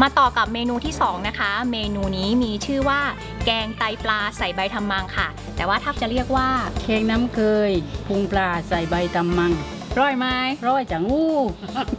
มาต่อกับเมนูที่2นะคะเมนูนี้มีชื่อว่าแกงไตปลาใส่ใบทำมังค่ะแต่ว่าทับจะเรียกว่าแกงน้ำเคยพุงปลาใส่ใบตำมังร้อยไหมร้อยจังอู้